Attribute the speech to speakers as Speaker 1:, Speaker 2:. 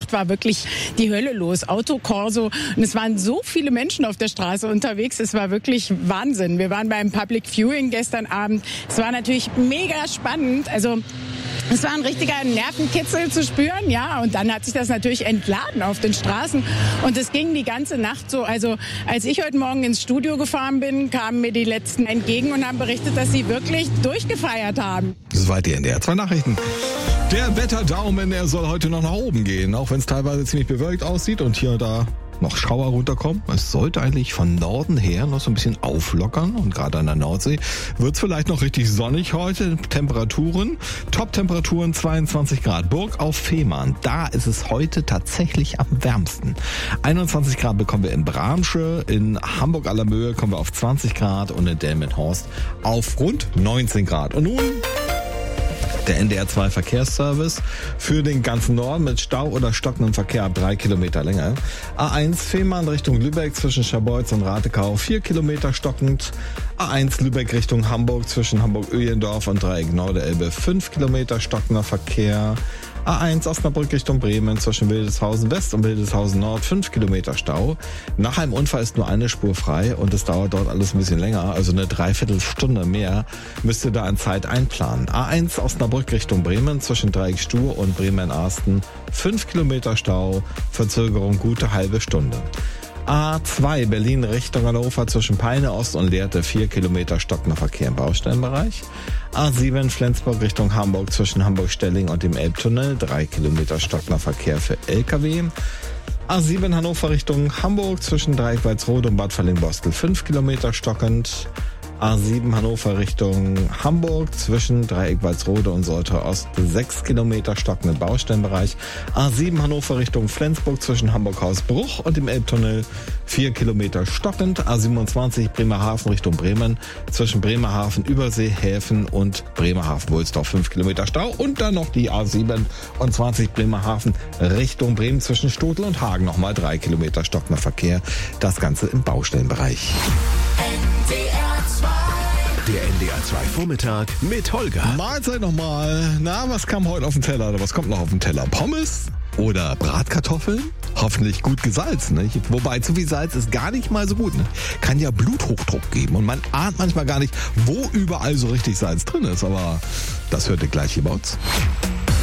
Speaker 1: Nacht war wirklich die Hölle los. Autokorso. Und es waren so viele Menschen auf der Straße unterwegs. Es war wirklich Wahnsinn. Wir waren beim Public Viewing gestern Abend. Es war natürlich mega spannend. Also es war ein richtiger Nervenkitzel zu spüren, ja. Und dann hat sich das natürlich entladen auf den Straßen. Und es ging die ganze Nacht so. Also als ich heute Morgen ins Studio gefahren bin, kamen mir die Letzten entgegen und haben berichtet, dass sie wirklich durchgefeiert haben.
Speaker 2: Soweit die NDR 2 Nachrichten. Der Wetterdaumen, der soll heute noch nach oben gehen, auch wenn es teilweise ziemlich bewölkt aussieht und hier und da noch Schauer runterkommen. Es sollte eigentlich von Norden her noch so ein bisschen auflockern und gerade an der Nordsee wird es vielleicht noch richtig sonnig heute. Temperaturen, Top-Temperaturen 22 Grad. Burg auf Fehmarn, da ist es heute tatsächlich am wärmsten. 21 Grad bekommen wir in Bramsche, in Hamburg an der Möhe kommen wir auf 20 Grad und in Delmenhorst auf rund 19 Grad. Und nun der NDR 2 Verkehrsservice für den ganzen Norden mit Stau oder stockendem Verkehr ab 3 Kilometer Länge. A1 Fehmarn Richtung Lübeck zwischen Scharbeutz und Ratekau 4 Kilometer stockend. A1 Lübeck Richtung Hamburg zwischen Hamburg-Öhlendorf und Dreieck Norderelbe 5 Kilometer stockender Verkehr. A1 Osnabrück Richtung Bremen zwischen Wildeshausen West und Wildeshausen Nord 5 Kilometer Stau. Nach einem Unfall ist nur eine Spur frei und es dauert dort alles ein bisschen länger, also eine Dreiviertelstunde mehr müsst ihr da an Zeit einplanen. A1 Osnabrück Richtung Bremen zwischen Dreieck Stur und Bremen-Arsten 5 Kilometer Stau, Verzögerung gute halbe Stunde. A2 Berlin Richtung Hannover zwischen Peine Ost und Lehrte 4 Kilometer stockender Verkehr im Baustellenbereich. A7 Flensburg Richtung Hamburg zwischen Hamburg-Stelling und dem Elbtunnel 3 Kilometer stockender Verkehr für LKW. A7 Hannover Richtung Hamburg zwischen Dreieck Walsrode und Bad Verlingen-Bostel 5 Kilometer stockend. A7 Hannover Richtung Hamburg zwischen Dreieck Walsrode und Soltau Ost 6 Kilometer stockenden Baustellenbereich. A7 Hannover Richtung Flensburg zwischen Hamburg-Hausbruch und dem Elbtunnel 4 Kilometer stockend. A27 Bremerhaven Richtung Bremen zwischen Bremerhaven, Übersee, Häfen und Bremerhaven-Wulsdorf 5 Kilometer Stau. Und dann noch die A27 Bremerhaven Richtung Bremen zwischen Stotel und Hagen nochmal 3 Kilometer stockender Verkehr. Das Ganze im Baustellenbereich.
Speaker 3: Der NDR 2 Vormittag mit Holger.
Speaker 2: Mahlzeit nochmal. Na, was kam heute auf den Teller oder was kommt noch auf den Teller? Pommes oder Bratkartoffeln? Hoffentlich gut gesalzen, ne? Wobei zu viel Salz ist gar nicht mal so gut, ne? Kann ja Bluthochdruck geben und man ahnt manchmal gar nicht, wo überall so richtig Salz drin ist. Aber das hört ihr gleich hier bei uns.